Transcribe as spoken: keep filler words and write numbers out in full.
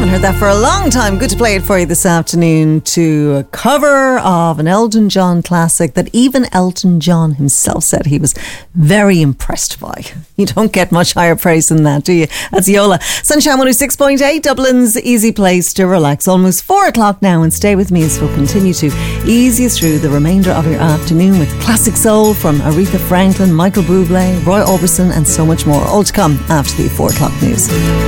haven't heard that for a long time. Good to play it for you this afternoon to a cover of an Elton John classic that even Elton John himself said he was very impressed by. You don't get much higher praise than that, do you? That's Yola. Sunshine one oh six point eight, Dublin's easy place to relax. Almost four o'clock now, and stay with me as we'll continue to ease you through the remainder of your afternoon with classic soul from Aretha Franklin, Michael Bublé, Roy Orbison and so much more. All to come after the four o'clock news.